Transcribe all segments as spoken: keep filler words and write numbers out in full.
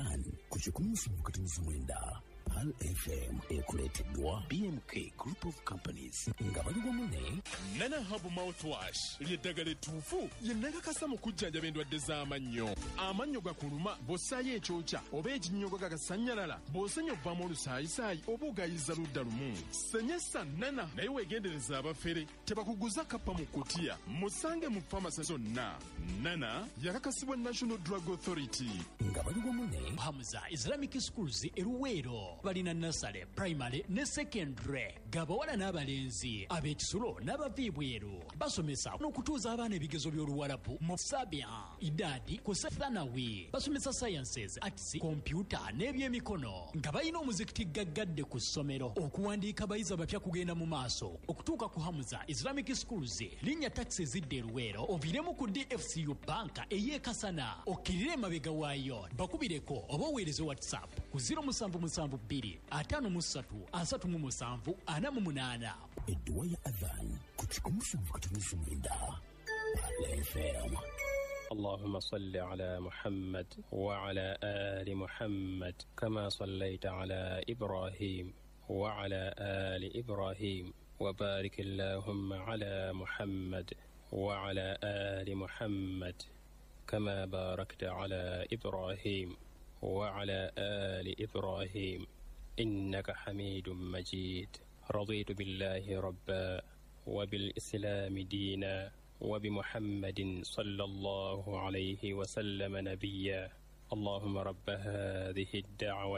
Adhan kuchikumisha mkatinizi mwenda Pal F M ekuleteddwa B M K Group of Companies nga bali wamu Nana Hub Mouthwash ly'eddagala ettuufu yennakakasa mu kujjanjaba endwadde z'amannyo. Amannyo gakuluma bw'ossaayo ekyokya oba ekinnyogo gagasannyalala bw'osenya ovaamu olusaayisaayi oba ogayiza ludda lumu. Senyesa Nana naye weegendereza abafere tebakuguza kappa mu kkutiya musange mu famasi zonna. Nana yakakasibwa National Drug Authority nga bali wamu ne Hamza Islamic Schools eruweero balina nasale primary ne secondary gabawala n'abalenzi ab'ekisulo n'abaviibweru basomesa n'okutuuza abaana ebigezo by'oluwalabu mu Sabia idadi ku Sethanawi basomesa sciences arts computer n'ebyemikono nga balina omuzikiti gaggadde ku ssomero okuwandiika abayizi abapya kugenda mu maaso okutuuka ku Hamza Islamic Schools linnya taxi zidde eruweero oviremu ku D F C U banka ey'ekasana okkirire emabega waayo bakubireko oba oweereze WhatsApp ku zero seven seven two atano musatu asatu mu musanvu ana mu munana. Edduwa ya Adhan kuchikumisha mkatinizi mwenda Pal F M. اللهم صل على محمد وعلى آل محمد كما صليت على إبراهيم وعلى آل إبراهيم وبارك اللهم على محمد وعلى آل محمد كما باركت على إبراهيم وعلى آل إبراهيم إنك حميد مجيد. رضيت بالله ربا وبالإسلام دينا وبمحمد صلى الله عليه وسلم نبيا. اللهم رب هذه الدعوة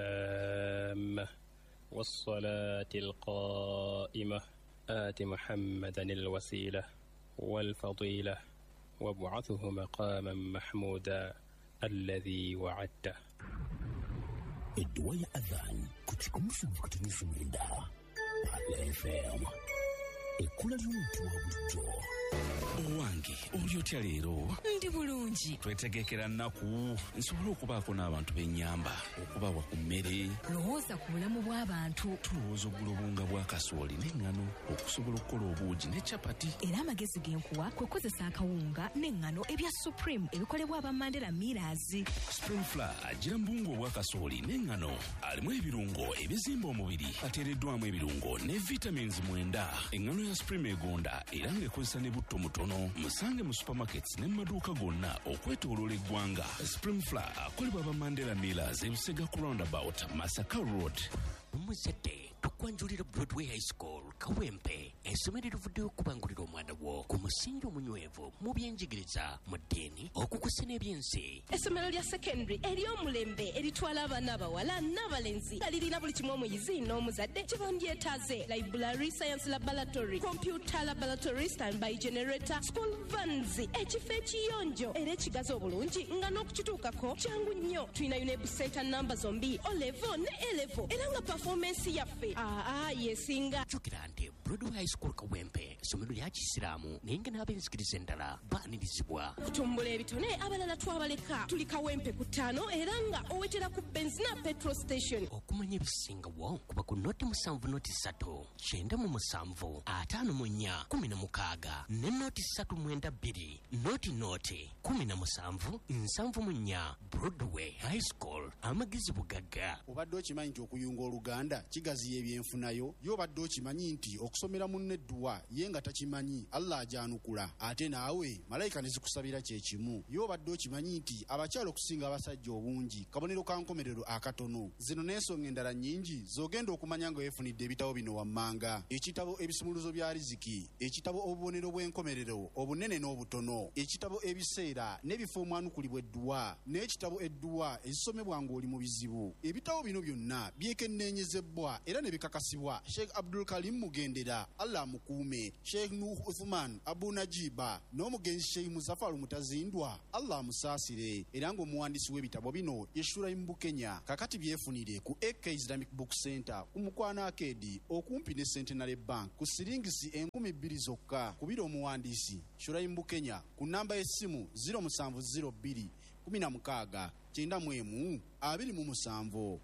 التامة والصلاة القائمة آت محمدا الوسيلة والفضيلة وابعثه مقاما محمودا الذي وعدته. Edduwa ya Adhan kuchikumisha mkatinizi mwenda Pal F M. Ekula ly'omuntu wa bulijjo. Owange oli otya leero? Ndi bulungi. Twetegekera nnaku nsobola okubaako n'abantu b'ennyamba okubawa ku mmere. Lowooza ku bulamu bw'abantu. Tulowooza oggula obunga bwa kasooli n'eŋŋano okusobola okukola obuugi ne capati. Era amagezi g'enkuwa kwe kozesa akawunga n'eŋŋano ebya Supreme ebikolebwa aba Mandela Millers. Spring Flour agira mbungu obwa kasooli n'eŋŋano alimu ebirungo ebizimba omubiri ateereddwamu ebirungo ne vitamins mwenda. Eŋŋano ya Supreme egonda era ng'ekozesa ne butto mutono. Musange mu supermarkets ne maduuka gonna okwetooloola eggwanga. Spring Flour akolebwa aba Mandela Millers ebisega ku roundabout Masaka Road. Umuzete tukwanjulira Broadway High School Kawempe essomero livuddeyo okubangulira omwana wo ku musingi omunywevu mu byenjigiriza mu ddiini okukusa n'ebyensi. Essomero lya secondary ery'omulembe eritwala abaana abawala n'abalenzi nga lirina buli kimu omuyizi n'omuzadde kye bandyetaaze: library, science laboratory, computer laboratory, standby generator, school vans, ekifo ekiyonjo era ekigazi obulungi nga n'okukituukako kyangu nnyo. Tulina UNEB center namba zombi O level ne A level era nga performance yaffe aa yesinga. Jjukira nti Broadway High School Kawempe essomero lya Kisiraamu naye nga n'ab'enzikiriza endala baanirizibwa. Kutumbula ebitone abalala twabaleka. Tuli Kawempe ku ttaano era nga owetera ku benzina petrol station. Okumanya ebisingawo kuba ku noti musanvu noti ssatu kyenda mu musanvu ataano mu nnya kumi na mukaaga ne noti ssatu mwenda bbiri noti noti kumi na musanvu nsanvu mu nnya. Broadway High School amagezi bugagga. Obadde okimanyi nti okuyunga Oluganda kigaziya ebyenfunayo? Y'obadde okimanyi nti okusomera munne edduwa ye nga takimanyi Allah ajanukula ate naawe malayika ne zikusabira kye kimu? Y'obadde okimanyi nti abakyala okusinga abasajja obungi kabonero ka nkomerero akatono? Zino n'ensonga endala nnyingi z'ogenda okumanya nga weefunidde ebitabo bino wammanga: ekitabo ebisumuluzo bya riziki, ekitabo obubonero bw'enkomerero obunene n'obutono, ekitabo ebiseera n'ebifo omwanukulibwa edduwa, n'ekitabo edduwa ezisomebwa ng'oli mu bizibu. Ebitabo bino byonna byekenneenyezebwa era ne bikakasibwa Sheikh Abdul Karim Mugendera, Allah mukuume, Sheikh Nuh Uthman Abu Najiba n'omugenzi Sheikh Muzaffar Mutazindwa, Allah musaasire. Era ng'omuwandiisi w'ebitabo bino ye Shuraim Bukenya. Kakati byefunire ku A K Islamic Book Center ku Mukwana Arcade okumpi ne Centenary Bank ku siringisi enkumi bbiri zokka. Kubira omuwandiisi Shuraim Bukenya ku namba y'essimu zero seven zero two kumi na mukaaga kyenda mu emu abiri mu musanvu.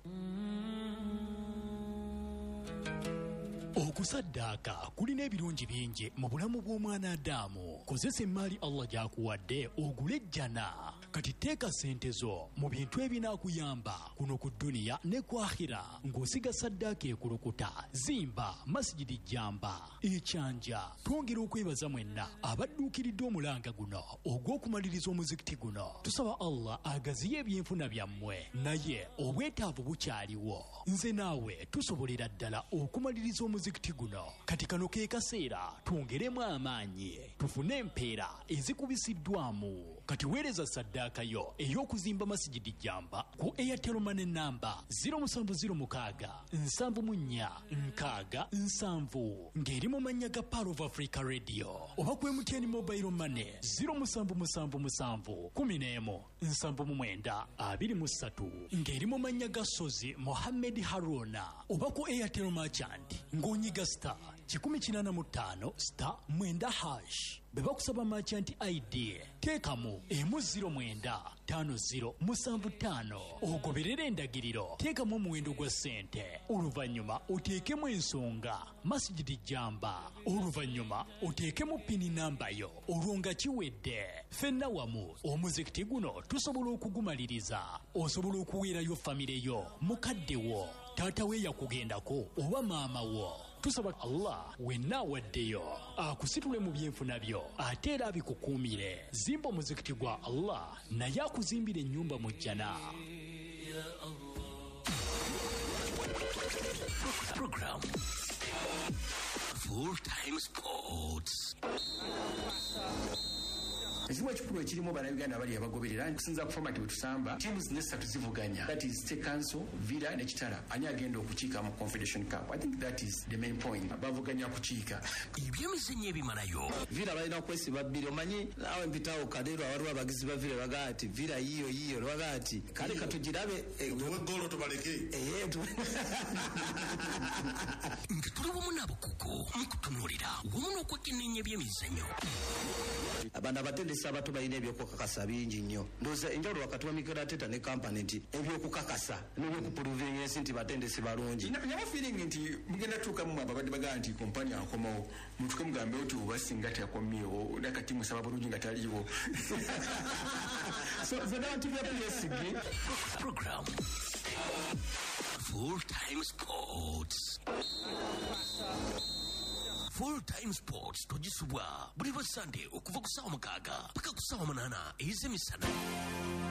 Okusaddaaka kulina ebirungi bingi mu bulamu bw'omwana Adamu. Kozesa emmaali Allah gy'akuwadde ogule ejjana. kati teeka ssente zo mu bintu ebinaakuyamba kuno ku duniya ne ku akhira ng'osiga saddaaka ekulukuta. Zimba Masjidi Jamba ekyanja. Twongera okwebaza mwenna abadduukiridde omulanga guno ogw'okumaliriza omuzikiti guno. Tusaba Allah agaziye ebyenfuna byammwe, naye obwetaavu bukyaliwo. Nze naawe tusobolera ddala okumaliriza omuzikiti guno. Kati kano ke kaseera twongeremu amaanyi tufune empeera ezikubisiddwamu. Kati weereza saddaaka yo ey'okuzimba Masjidi Jamba ku Airtel Money namba zero seven zero six seven mu nnya nkaaga nsanvu ng'eri mu mannya ga Power of Africa Radio, oba ku M T N Mobile Money zero seven seven seven one zero one seven mu mwenda abiri mu ssatu ng'eri mu mannya ga Sozi Mohammed Haruna, oba ku Airtel Merchant ng'onyiga star kikumi kinaana mu ttaano star mwenda hash. Bwe bakusaba merchant I D teekamu emu ziro mwenda ttaano ziro musanvu ttaano, ogoberera endagiriro, teekamu omuwendo gwa ssente, oluvannyuma oteekemu ensonga Masjidi Jamba, oluvannyuma oteekemu pini namba yo, olwo nga kiwedde. Ffenna wamu omuzikiti guno tusobola okugumaliriza. Osobola okuweerayo famire yo, mukadde wo, taata we yakugendako oba maama wo. Tusaba Allah wenna awaddeyo akusitule mu byenfuna byo ate era abikukuumire. Zimba omuzikiti gwa Allah naye akuzimbira ennyumba mu jjana. Program Full Time Sports. Ekimu ekikulu ekirimu bannayuganda bali abagoberera nkusinza ku format bwe tusamba tiimu zino essatu zivuganya, that is State Council, Villa ne Kitala. Ani agenda okukiika mu Confederation Cup? I think that is the main point. Bavuganya kukiika ebyemizannyo ebimalayo. Villa balina okwesiba bbiri. Omanyi naawe mpitawo Kadero waliwo abagizi ba Villa bagaa ati Villa yiyo yiyo bagaa ati kale katugirabe golo tubaleke nga tuli wamu n'abakugu mu kutunuulira wamu n'okwekenneenya ebyemizannyo. Abantu abatendesi abato balina ebyokukakasa bingi nnyo. Ndowooza enjawulo wakati wa Mikel Arteta ne kampani nti ebyokukakasa n'ebyokupuluvinga ensi nti batendesi balungi. Naba feeling nti mugenda tuukamu ababadde bagaa nti kompani akomawo mutuke mugambe oti oba singa teyakomyewo nakati musaba bulungi nga taliiwo. So n'abantu bya P S G Program Full Time Sports. Full Time Sports togisubwa buli lwa Sunday okuva ku ssaawa mukaaga paka ku ssaawa munaana ez'emisana.